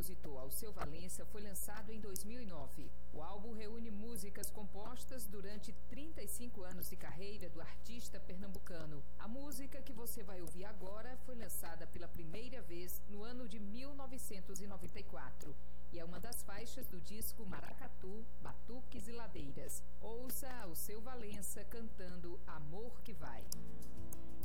compositor Alceu Valença foi lançado em 2009. O álbum reúne músicas compostas durante 35 anos de carreira do artista pernambucano. A música que você vai ouvir agora foi lançada pela primeira vez no ano de 1994 e é uma das faixas do disco Maracatu, Batuques e Ladeiras. Ouça Alceu Valença cantando Amor que Vai.